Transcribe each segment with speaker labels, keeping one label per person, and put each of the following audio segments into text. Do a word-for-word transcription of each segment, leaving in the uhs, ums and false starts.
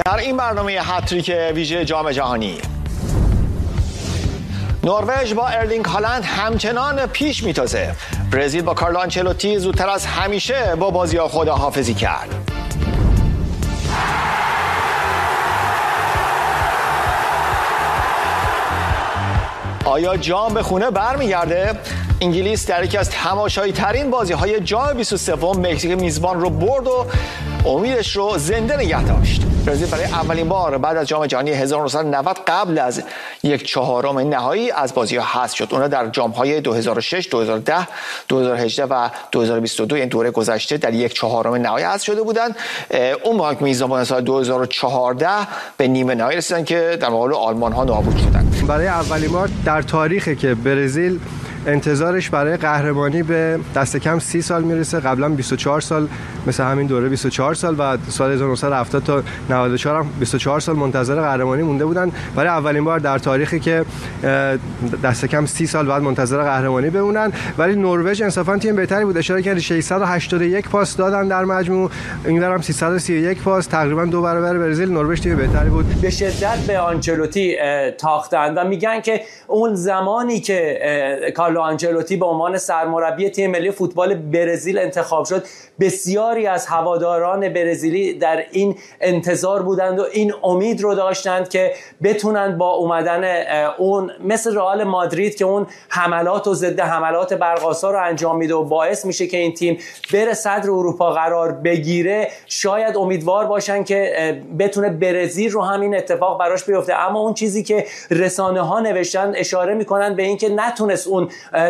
Speaker 1: در این برنامه هتریک ویژه جام جهانی، نروژ با ارلینگ هالند همچنان پیش میتازه. برزیل با کارلو آنچلوتی زودتر از همیشه با بازی‌ها خداحافظی کرد. آیا جام به خونه برمیگرده؟ انگلیس در یکی از تماشایی ترین بازی های جام بیست و سه مکزیک میزبان رو برد و امیدش رو زنده نگه داشت. برزیل برای اولین بار بعد از جام جهانی هزار و نهصد و نود قبل از یک چهارم نهایی از بازی ها حذف شد. اونا در جام های دو هزار و شش، دو هزار و ده، دو هزار و هجده و دو هزار و بیست و دو این دوره گذشته در یک چهارم نهایی حذف شده بودند. اون موقع میزبان سال دو هزار و چهارده به نیمه نهایی رسیدن که در مقابل آلمان ها نابود شدند.
Speaker 2: برای اولین بار در تاریخی که برزیل انتظارش برای قهرمانی به دست کم سی سال میرسه. قبلا بیست و چهار سال مثل همین دوره بیست و چهار سال و سال هزار و نهصد و هفتاد تا نود و چهار هم بیست و چهار سال منتظر قهرمانی مونده بودن. برای اولین بار در تاریخی که دست کم سی سال بعد منتظر قهرمانی بمونن. ولی نروژ انصافا تیم بهتری بود. اشاره کردی ششصد و هشتاد و یک پاس دادن در مجموع، اینورم سیصد و سی و یک پاس، تقریبا دو برابر برزیل. نروژ تیم بهتری بود.
Speaker 3: به شدت به آنچلوتی تاختند و میگن که اون زمانی که کارلو آنچلوتی به عنوان سرمربی تیم ملی فوتبال برزیل انتخاب شد، بسیاری از هواداران برزیلی در این انتظار بودند و این امید رو داشتند که بتونند با اومدن اون مثل رئال مادرید که اون حملات و ضد حملات برق‌آسا رو انجام میده و باعث میشه که این تیم بره صدر اروپا قرار بگیره، شاید امیدوار باشن که بتونه برزیل رو همین اتفاق براش بیفته. اما اون چیزی که رسانه ها نوشتن اشاره میکنن به این که نتونست اون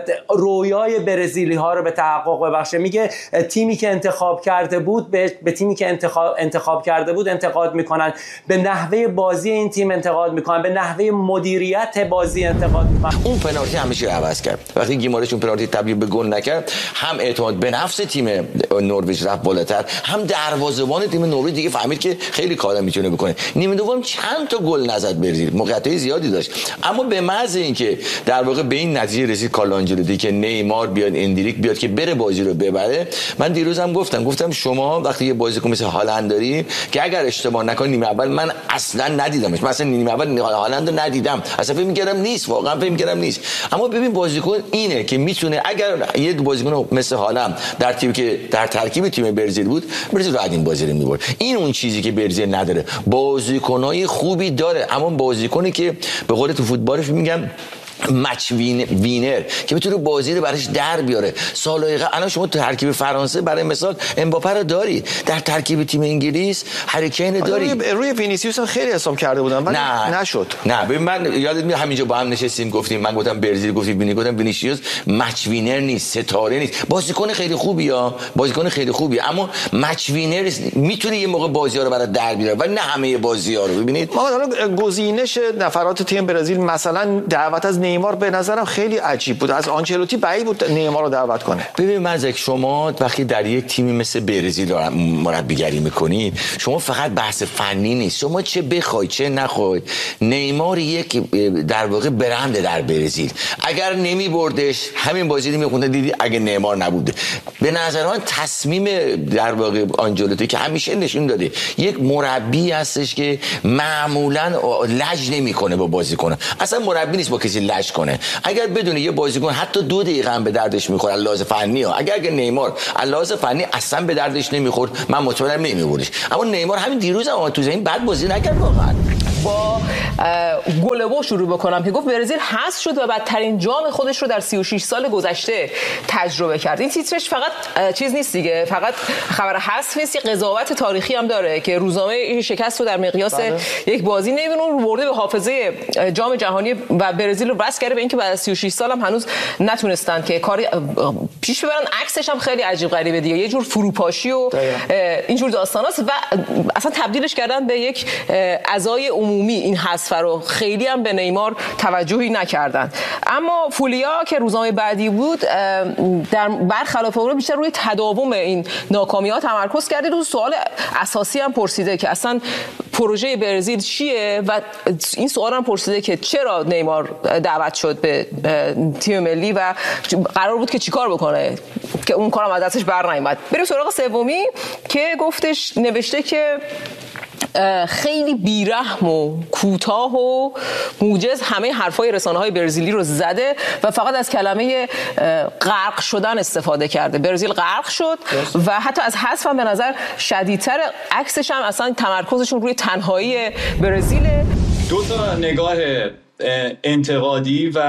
Speaker 3: رویای برزیلی ها رو به تحقق ببخشه. میگه تیمی که انتخاب کرده بود به, به تیمی که انتخاب, انتخاب کرده بود انتقاد میکنن، به نحوه بازی این تیم انتقاد میکنن، به نحوه مدیریت بازی انتقاد میکنن.
Speaker 4: اون پنالتی همیشه عوض کرد. وقتی گیمارش اون پنالتی تبدیل به گل نکرد، هم اعتماد به نفس تیم نروژ رفت بالاتر، هم دروازه‌بان تیم نروژ دیگه فهمید که خیلی کارا میتونه بکنه. نیمه دوم چند تا گل نزد برزیل، موقعیت‌های زیادی داشت، اما به محض اینکه در واقع به این نتیجه رسید کارلو آنچلوتی که نیمار بیاد، اندریک بیاد که بره بازی رو ببره. من دیروزم گفتم گفتم شما وقتی یه بازیکن مثل هالند داری که اگر اشتباه نکنه نیمه اول من اصلا ندیدمش، مثلا نیمه اول هالند رو ندیدم، اصلا فکر می‌کردم نیست، واقعا فکر می‌کردم نیست. اما ببین بازیکن اینه که میتونه اگر یه بازیکن مثل هالند در تیمی که در ترکیب تیم برزیل بود، برزیل راحت این بازی رو می‌برد. این اون چیزی که برزیل نداره، بازیکنای خوبی داره، اما بازیکنی که به قول تو فوتبالش میگن مچ وین وینر که بتونه بازی رو براش در بیاره. سالهای قبل الان شما تو ترکیب فرانسه برای مثال امباپه رو داری، در ترکیب تیم انگلیس هری کین داری.
Speaker 1: روی, روی وینیسیوس خیلی حساب کرده بودن ولی
Speaker 4: نه.
Speaker 1: نشد.
Speaker 4: نه ببین من یادت میاد همینجا با هم نشستیم گفتیم، من گفتم برزیل، گفتی وینی، گفتم وینیسیوس مچ وینر نیست، ستاره نیست، بازیکن خیلی خوبیه، بازیکن خیلی خوبیه، اما مچ وینر میتونه یه موقع بازی‌ها رو برای در بیاره ولی نه همه بازی‌ها رو. ببینید
Speaker 1: ما حالا گزینش نفرات تیم برزیل مثلا دعوت از نیمار به نظرم خیلی عجیب بود. از آنچلوتی بعید بود نیمار رو دعوت کنه.
Speaker 4: ببین مزک، شما وقتی در یک تیمی مثل برزیل مربیگری میکنید، شما فقط بحث فنی نیست، شما چه بخوای چه نخوای، نیمار یک در واقع برنده در برزیل. اگر نمی بردش همین بازی رو میخونده، دیدی اگه نیمار نبوده. به نظر من تصمیم در واقع آنچلوتی که همیشه نشون داده یک مربی هستش که معمولا لج نمیکنه با بازیکن، اصلا مربی نیست با کسی لج کنه. اگر بدونه یه بازیکن حتی دو دقیقه هم به دردش میخوره لحاظ فنی ها، اگر اگر نیمار لحاظ فنی اصلا به دردش نمیخورد، من مطمئنم نمیبردش. اما نیمار همین دیروز هم تو زمین بعد بازی نکرد. واقعا
Speaker 5: با گلبو شروع بکنم که گفت برزیل حذف شد و بدترین جام خودش رو در سی و شش سال گذشته تجربه کرد. این تیترش فقط چیز نیست دیگه، فقط خبر حذف نیست، یه قضاوت تاریخی هم داره که روزنامه این شکست رو در مقیاس بله. یک بازی نمیبینه، رو برده به حافظه جام جهانی و برزیل رو بس کرده به اینکه بعد از سی و شش سال هم هنوز نتونستن که کاری پیش ببرن. عکسش هم خیلی عجیب غریبه دیگه، یه جور فروپاشی و اینجور داستاناست و اصلا تبدیلش کردن به یک عزای عمومی. این حذف رو خیلی هم به نیمار توجهی نکردن. اما فولیا که روزنامه بعدی بود در برخلاف اون بیشتر روی تداوم این ناکامی‌ها تمرکز کرده. دو سوال اساسی هم پرسیده که اصلا پروژه برزیل چیه و این سوال هم پرسیده که چرا نیمار دعوت شد به تیم ملی و قرار بود که چیکار بکنه که اون کارم از دستش بر نیامد. بریم سراغ سومی که گفتش نوشته که خیلی بیرحم و کوتاه و موجز همه حرفای رسانه‌های برزیلی رو زده و فقط از کلمه غرق شدن استفاده کرده. برزیل غرق شد و حتی از حذف هم به نظر شدیدتر. عکسش هم اصلا تمرکزشون روی تنهایی برزیل.
Speaker 6: دو تا نگاه انتقادی و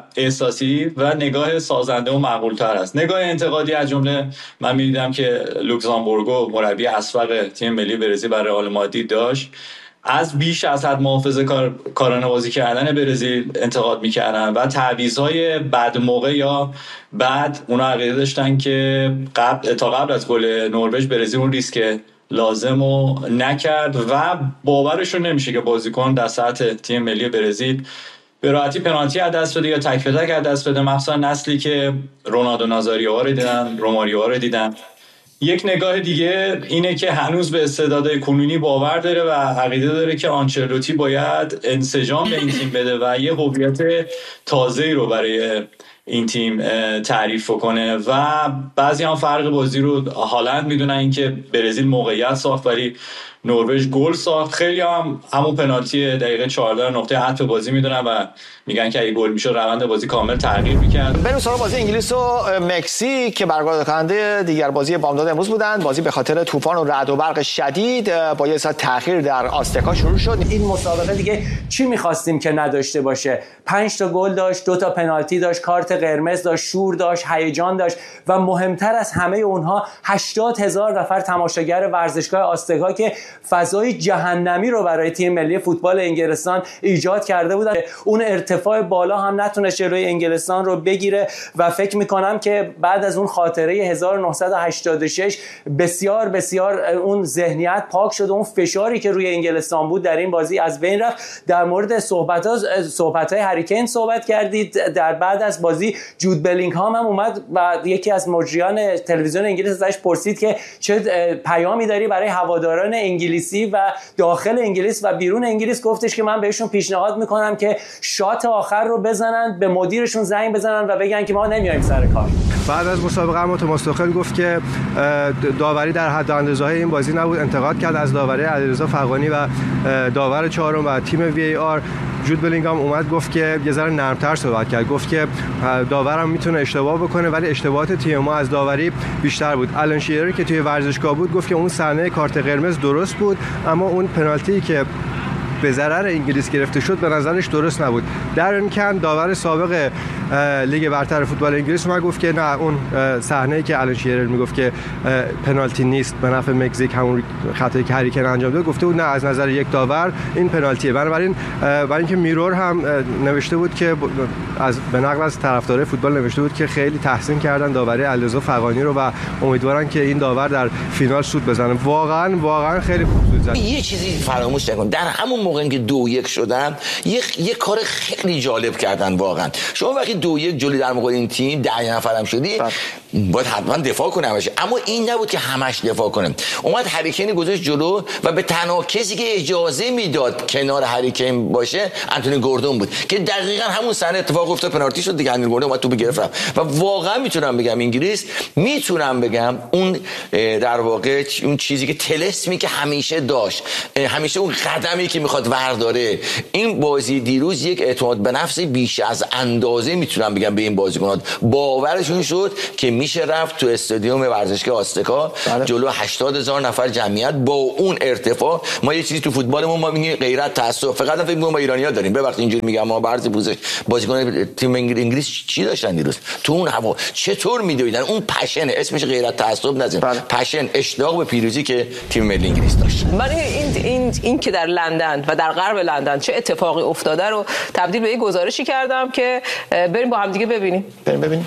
Speaker 6: احساسی و نگاه سازنده و معقول‌تر است. نگاه انتقادی از جمله من می‌دیدم که لوکزامبورگو مربی اسبق تیم ملی برزیل برای رئال مادرید داشت از بیش از حد محافظه کار کارانه بازی کردن برزیل انتقاد می‌کردن و تعویض‌های بعد موقع یا بعد اونا عقیده داشتن که قبل تا قبل از گل نروژ برزیل اون ریسک لازم رو نکرد و باورشون نمیشه که بازیکن در سطح تیم ملی برزیل به راحتی پنالتی از دست بده یا تک به تک از دست بده، مخصوصا نسلی که رونالدو نازاریو رو دیدن، روماریو رو دیدن. یک نگاه دیگه اینه که هنوز به استعدادهای کنونی باور داره و عقیده داره که آنچلوتی باید انسجام به این تیم بده و یه هویت تازه‌ای رو برای این تیم تعریف کنه و بعضی هم فرق بازی رو هالند میدونن اینکه برزیل موقعیت ساخت ولی نروژ گل ساخت. خیلی هم همون پنالتی دقیقه چهارده نقطه عطف بازی میدونن و میگن که اگه گل میشد روند بازی کامل تغییر میکرد.
Speaker 1: بریم سراغ بازی انگلیس و مکزیک که برگزار کننده دیگر بازی بامداد امروز بودند. بازی به خاطر طوفان و رعد و برق شدید با یه ساعت تأخیر در آزتکا شروع شد.
Speaker 3: این مسابقه دیگه چی می‌خواستیم که نداشته باشه؟ پنج تا گل داشت، دو تا پنالتی داشت، کارت قرمز داشت، شور داشت، هیجان داشت و مهمتر از همه اونها هشتاد هزار نفر تماشاگر ورزشگاه آزتکا که فضای جهنمی رو برای تیم ملی فوتبال انگلستان ایجاد کرده بودن. اون ارتفاع بالا هم نتونست جلوی انگلستان رو بگیره و فکر میکنم که بعد از اون خاطره هزار و نهصد و هشتاد و شش بسیار بسیار اون ذهنیت پاک شد. اون فشاری که روی انگلستان بود در این بازی از بین رفت. در مورد صحبت‌ها صحبت‌های هری کین صحبت کردید. در بعد از بازی جود بلینگهام هم اومد و یکی از مجریان تلویزیون انگلیس ازش پرسید که چه پیامی داری برای هواداران انگلیسی و داخل انگلیس و بیرون انگلیس. گفتش که من بهشون پیشنهاد میکنم که شات آخر رو بزنن، به مدیرشون زنگ بزنن و بگن که ما نمیایم سر کار.
Speaker 2: بعد از مسابقه هم توماس توخل گفت که داوری در حد و اندازه‌های این بازی نبود. انتقاد کرد از داوری علیرضا فغانی و داور چهارم و تیم وی ای آر. جود بلینگهام اومد گفت که یه ذره نرمتر صحبت کرد، گفت که داورم میتونه اشتباه بکنه ولی اشتباهات تیم ما از داوری بیشتر بود. آلن شیرر که توی ورزشگاه بود گفت که اون صحنه کارت قرمز درست بود اما اون پنالتی که به ضرر انگلیس گرفته شد به نظرش درست نبود. در این کن داور سابق لیگ برتر فوتبال انگلیس ما گفت که نه اون صحنه‌ای که آلن شیرر میگفت که پنالتی نیست به نفع مکزیک همون خطایی که هری کین انجام داد گفته بود نه از نظر یک داور این پنالتیه. بنابراین برای اینکه میرور هم نوشته بود که از به نقل از طرفدارای فوتبال نوشته بود که خیلی تحسین کردن داوری علیرضا فغانی رو و امیدوارن که این داور در فینال سود بزنه. واقعا واقعا خیلی خوب سود زد.
Speaker 4: یه چیزی فراموش نکن، در همون موقعی که دو یک شدن یه یه کار خیلی جالب کردن واقعا. شما وقتی دو یک جلوی در مقابل این تیم ده نفرم شدی باید حتما دفاع کنه همش، اما این نبود که همش دفاع کنه. اومد هری کین گذاشت جلو و به تنها کسی که اجازه میداد کنار هری کین باشه انتونی گوردون بود که دقیقاً همون صحنه اتفاق افتاد، پنالتی شد دیگه. انتونی گوردون اومد توپ گرفت و واقعا میتونم بگم انگلیس، میتونم بگم اون در واقع اون چیزی که طلسمی که همیشه داشت، همیشه اون قدمی که میخواد ورداره، این بازی دیروز یک اعتماد به نفس بیش از اندازه میتونم بگم به این بازیکنات باورشون شد که میشه رفت تو استادیوم ورزشگاه آزتکا جلو هشتاد هزار نفر جمعیت با اون ارتفاع. ما یه چیزی تو فوتبالمون ما میگیم غیرت، تعصب، فقط فکر می‌کنم ما ایرانی‌ها داریم. ببخشید اینجوری میگم، ما برز پوزش بازیکن تیم انگلیس چی داشتن دیروز تو اون هوا، چطور میدویدن، اون پشن، اسمش غیرت تعصب نزن، پشن، اشتیاق به پیروزی که تیم ملی انگلیس داشت.
Speaker 5: من این این این که در لندن و در غرب لندن چه اتفاقی افتاده رو تبدیل به یک گزارشی کردم که بریم با هم دیگه ببینیم.
Speaker 1: بریم ببینیم.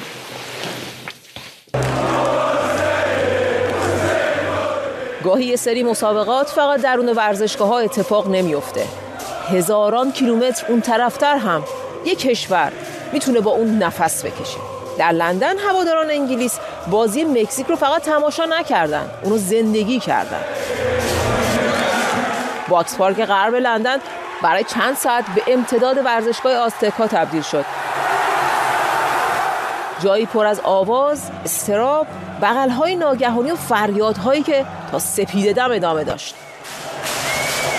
Speaker 5: گاهی یه سری مسابقات فقط درون ورزشگاه‌ها اتفاق نمیفته. هزاران کیلومتر اون طرفتر هم یک کشور میتونه با اون نفس بکشه. در لندن هواداران انگلیس بازی مکزیک رو فقط تماشا نکردن، اونو زندگی کردن. باکس پارک غرب لندن برای چند ساعت به امتداد ورزشگاه آزتکا تبدیل شد. جایی پر از آواز، اضطراب، بغل‌های ناگهانی و فریادهایی که تا سپیده دم ادامه داشت.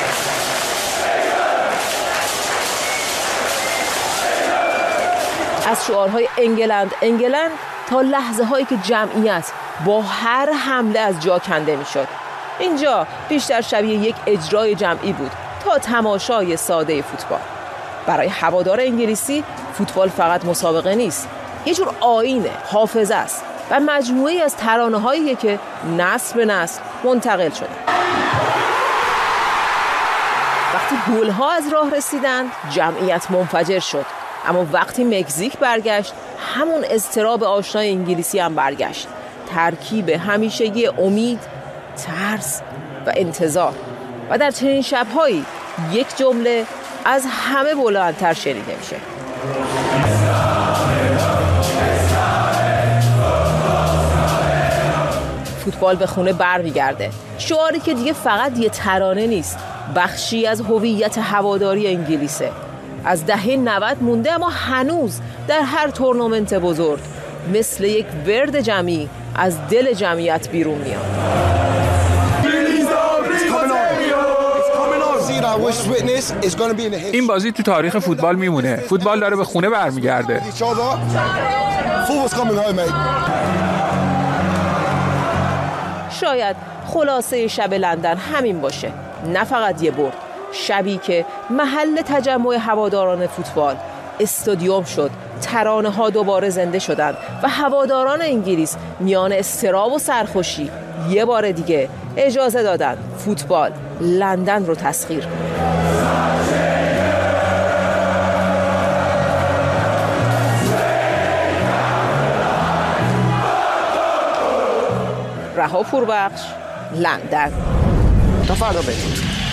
Speaker 5: از شعارهای انگلند انگلند تا لحظه هایی که جمعیت با هر حمله از جا کنده می شد. اینجا بیشتر شبیه یک اجرای جمعی بود تا تماشای ساده فوتبال. برای هوادار انگلیسی فوتبال فقط مسابقه نیست، یه جور آیینه، حافظه است و مجموعه‌ای از ترانه‌هایی که نسل به نسل منتقل شده. وقتی گل‌ها از راه رسیدن، جمعیت منفجر شد. اما وقتی مکزیک برگشت، همون اضطراب آشنای انگلیسی هم برگشت. ترکیب همیشگی امید، ترس و انتظار. و در چنین شب‌هایی یک جمله از همه بلندتر شنیده میشه. فوتبال به خونه برمیگرده. شعاری که دیگه فقط یه ترانه نیست، بخشی از هویت هواداری انگلیسه. از دهه نود مونده اما هنوز در هر تورنمنت بزرگ مثل یک ورد جمعی از دل جمعیت بیرون میاد.
Speaker 7: این بازی تو تاریخ فوتبال میمونه. فوتبال داره به خونه برمیگرده.
Speaker 5: شاید خلاصه شب لندن همین باشه، نه فقط یه برد، شبی که محل تجمع هواداران فوتبال استادیوم شد، ترانه ها دوباره زنده شدند و هواداران انگلیس میان اضطراب و سرخوشی یه بار دیگه اجازه دادن فوتبال لندن رو تسخیر کنه. رها پوربخش، لندن.
Speaker 1: تا فردا بدید.